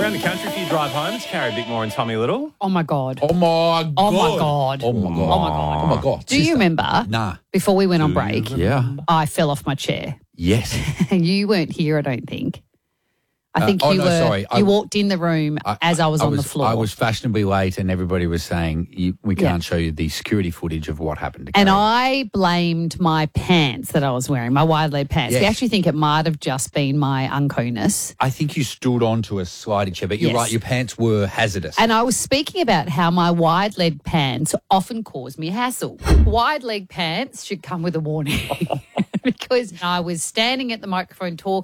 around the country for your drive home. It's Carrie Bickmore and Tommy Little. Oh, my God. Oh, my God. Oh, my God. Oh, my God. Oh, my God. Oh, my God. Do you remember? Nah. Before we went on break, Yeah. I fell off my chair. Yes. And you weren't here, I don't think. I think oh, you no, were. sorry. You walked in the room as I was on the floor. I was fashionably late and everybody was saying, we can't show you the security footage of what happened to Carrie. And I blamed my pants that I was wearing, my wide leg pants. Yes. We actually think it might have just been my uncoolness. I think you stood onto a sliding chair, but you're Yes. right, your pants were hazardous. And I was speaking about how my wide leg pants often cause me hassle. Wide leg pants should come with a warning. Because I was standing at the microphone talking